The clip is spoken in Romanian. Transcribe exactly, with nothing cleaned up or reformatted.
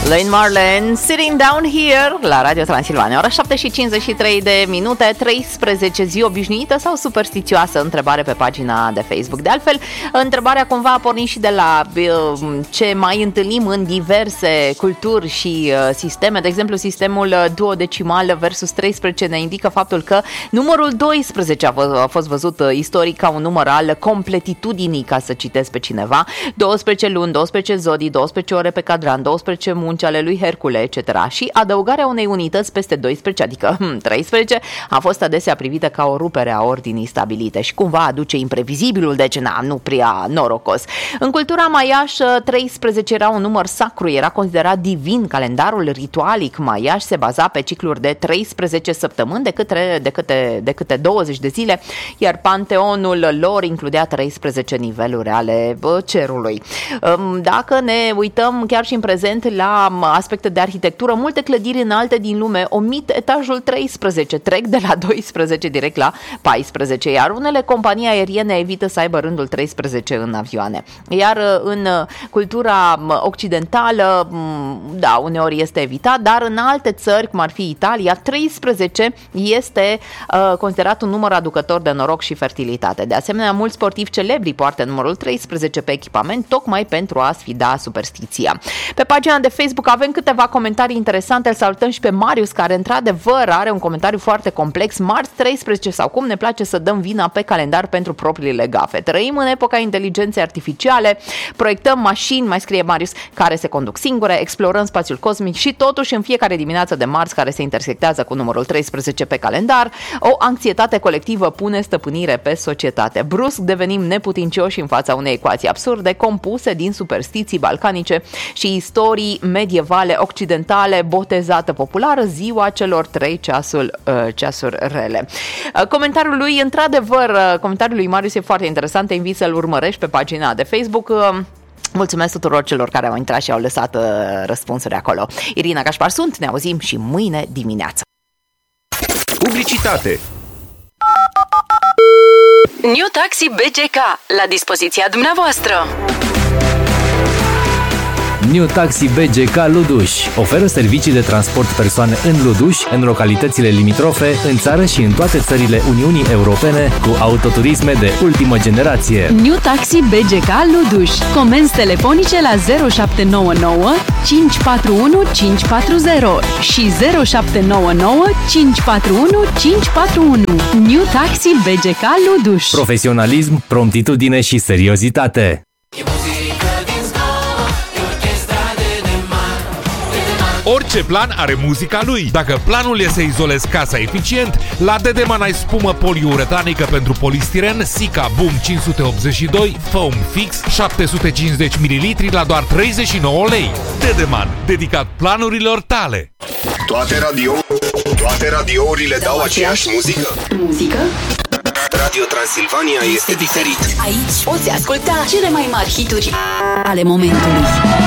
Lane Marlin, Sitting Down Here la Radio Transilvania. Ora șapte și cincizeci și trei de minute, treisprezece, zi obișnuită sau superstițioasă? Întrebare pe pagina de Facebook. De altfel, întrebarea cumva a pornit și de la ce mai întâlnim în diverse culturi și sisteme. De exemplu, sistemul duodecimal versus treisprezece ne indică faptul că numărul doisprezece a fost văzut istoric ca un număr al completitudinii, ca să citesc pe cineva. douăsprezece luni, douăsprezece zodii, douăsprezece ore pe cadran, douăsprezece munci ale lui Hercule, et cetera. Și adăugarea unei unități peste doisprezece, adică hmm, treisprezece, a fost adesea privită ca o rupere a ordinii stabilite și cumva aduce imprevizibilul, deci na, nu prea norocos. În cultura maiașă, treisprezece era un număr sacru, era considerat divin. Calendarul ritualic maiaș se baza pe cicluri de treisprezece săptămâni de câte, de câte, de câte douăzeci de zile, iar panteonul lor includea treisprezece niveluri ale cerului. Dacă ne uităm chiar și în prezent la aspecte de arhitectură, multe clădiri înalte din lume omit etajul treisprezece, trec de la doisprezece direct la paisprezece, iar unele companii aeriene evită să aibă rândul treisprezece în avioane. Iar în cultura occidentală, da, uneori este evitat, dar în alte țări, cum ar fi Italia, treisprezece este uh, considerat un număr aducător de noroc și fertilitate. De asemenea, mulți sportivi celebri poartă numărul treisprezece pe echipament, tocmai pentru a sfida superstiția. Pe pagina de Facebook avem câteva comentarii interesante. Îl salutăm și pe Marius, care într-adevăr are un comentariu foarte complex. Marți treisprezece, sau cum ne place să dăm vina pe calendar pentru propriile gafe. Trăim în epoca inteligenței artificiale, proiectăm mașini, mai scrie Marius, care se conduc singure, explorăm spațiul cosmic și totuși în fiecare dimineață de marți care se intersectează cu numărul treisprezece pe calendar, o anxietate colectivă pune stăpânire pe societate. Brusc devenim neputincioși în fața unei ecuații absurde compuse din superstiții balcanice și istorii medievale occidentale, botezată populară ziua celor trei ceasul, uh, ceasuri rele. Uh, comentariul lui, într-adevăr, uh, comentariul lui Marius e foarte interesant, te invit să-l urmărești pe pagina de Facebook. Uh, Mulțumesc tuturor celor care au intrat și au lăsat uh, răspunsuri acolo. Irina Cașpar sunt, ne auzim și mâine dimineață. Publicitate. New Taxi B G K, la dispoziția dumneavoastră. New Taxi B G K Luduș oferă servicii de transport persoane în Luduș, în localitățile limitrofe, în țară și în toate țările Uniunii Europene, cu autoturisme de ultimă generație. New Taxi B G K Luduș. Comenzi telefonice la zero șapte nouă nouă cinci patru unu cinci patru zero și zero șapte nouă nouă cinci patru unu cinci patru unu. New Taxi B G K Luduș. Profesionalism, promptitudine și seriozitate. Orice plan are muzica lui. Dacă planul e să izolezi casa eficient, la Dedeman ai spumă poliuretanică pentru polistiren Sika Boom cinci sute optzeci și doi Foam Fix șapte sute cincizeci de mililitri la doar treizeci și nouă lei. Dedeman, dedicat planurilor tale. Toate radio, toate radiourile dau, dau aceeași muzică. Muzică? Radio Transilvania este diferit. Aici poți asculta cele mai mari hituri ale momentului.